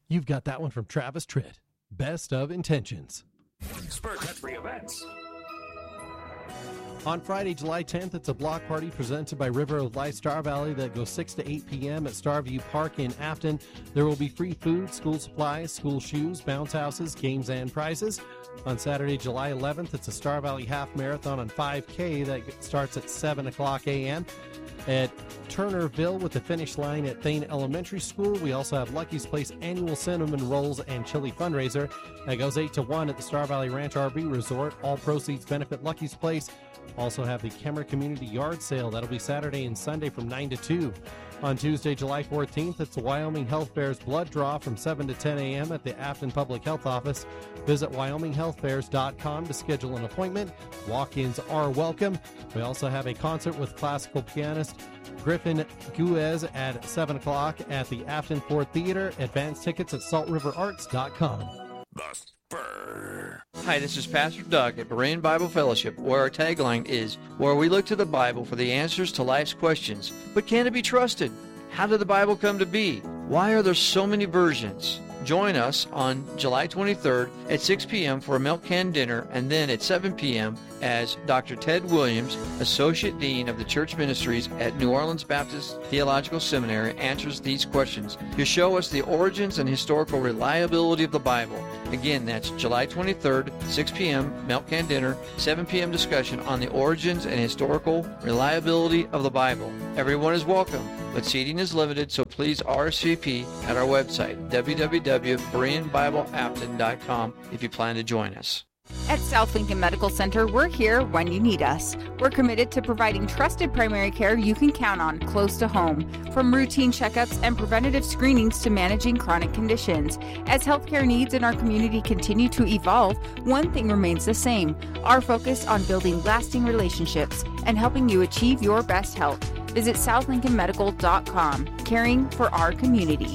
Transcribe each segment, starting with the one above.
You've got that one from Travis Tritt. Best of Intentions. Spur Country Events. On Friday, July 10th, it's a block party presented by River of Life Star Valley that goes 6 to 8 p.m. at Starview Park in Afton. There will be free food, school supplies, school shoes, bounce houses, games, and prizes. On Saturday, July 11th, it's a Star Valley Half Marathon and 5K that starts at 7 o'clock a.m. at Turnerville with the finish line at Thane Elementary School. We also have Lucky's Place annual cinnamon rolls and chili fundraiser that goes 8 to 1 at the Star Valley Ranch RV Resort. All proceeds benefit Lucky's Place. Also have the Kemmer Community Yard Sale. That'll be Saturday and Sunday from 9 to 2. On Tuesday, July 14th, it's the Wyoming Health Fair's blood draw from 7 to 10 a.m. at the Afton Public Health Office. Visit wyominghealthfairs.com to schedule an appointment. Walk-ins are welcome. We also have a concert with classical pianist Griffin Guez at 7 o'clock at the Afton Ford Theater. Advance tickets at saltriverarts.com. The Spur. Hi, this is Pastor Doug at Berean Bible Fellowship, where our tagline is, where we look to the Bible for the answers to life's questions. But can it be trusted? How did the Bible come to be? Why are there so many versions? Join us on July 23rd at 6 p.m. for a milk can dinner, and then at 7 p.m. as Dr. Ted Williams, Associate Dean of the Church Ministries at New Orleans Baptist Theological Seminary, answers these questions to show us the origins and historical reliability of the Bible. Again, that's July 23rd, 6 p.m., milk can dinner, 7 p.m. discussion on the origins and historical reliability of the Bible. Everyone is welcome, but seating is limited, so please RSVP at our website, www.bereanbibleafton.com, if you plan to join us. At South Lincoln Medical Center, we're here when you need us. We're committed to providing trusted primary care you can count on close to home, from routine checkups and preventative screenings to managing chronic conditions. As healthcare needs in our community continue to evolve, one thing remains the same: our focus on building lasting relationships and helping you achieve your best health. Visit southlинcolnmedical.com, caring for our community.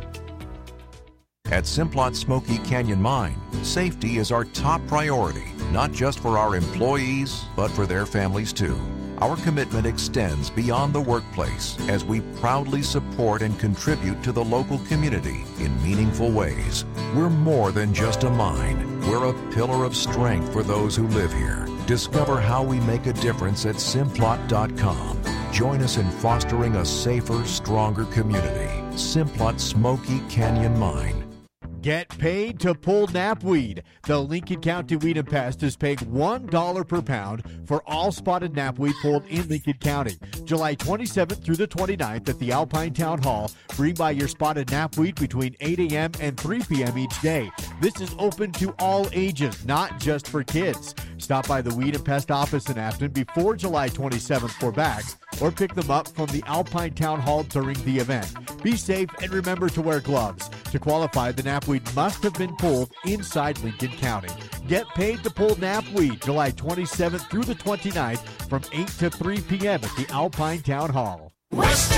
At Simplot Smoky Canyon Mine, safety is our top priority, not just for our employees, but for their families too. Our commitment extends beyond the workplace as we proudly support and contribute to the local community in meaningful ways. We're more than just a mine. We're a pillar of strength for those who live here. Discover how we make a difference at Simplot.com. Join us in fostering a safer, stronger community. Simplot Smoky Canyon Mine. Get paid to pull knapweed. The Lincoln County Weed and Pest is paying $1 per pound for all spotted knapweed pulled in Lincoln County. July 27th through the 29th at the Alpine Town Hall. Bring by your spotted knapweed between 8 a.m. and 3 p.m. each day. This is open to all ages, not just for kids. Stop by the Weed and Pest office in Afton before July 27th for bags, or pick them up from the Alpine Town Hall during the event. Be safe and remember to wear gloves. To qualify, the knapweed must have been pulled inside Lincoln County. Get paid to pull knapweed July 27th through the 29th from 8 to 3 p.m. at the Alpine Town Hall.